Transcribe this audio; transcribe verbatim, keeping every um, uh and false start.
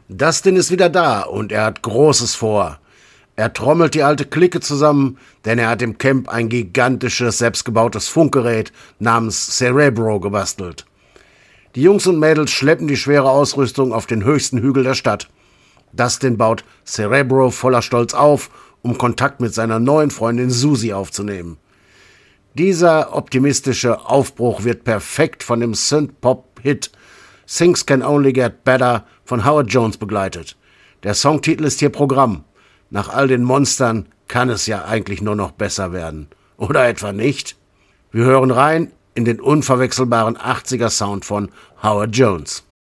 Dustin ist wieder da und er hat Großes vor. Er trommelt die alte Clique zusammen, denn er hat im Camp ein gigantisches, selbstgebautes Funkgerät namens Cerebro gebastelt. Die Jungs und Mädels schleppen die schwere Ausrüstung auf den höchsten Hügel der Stadt. Dustin baut Cerebro voller Stolz auf, um Kontakt mit seiner neuen Freundin Susie aufzunehmen. Dieser optimistische Aufbruch wird perfekt von dem Synth-Pop-Hit Things Can Only Get Better von Howard Jones begleitet. Der Songtitel ist hier Programm. Nach all den Monstern kann es ja eigentlich nur noch besser werden. Oder etwa nicht? Wir hören rein in den unverwechselbaren achtziger Sound von Howard Jones.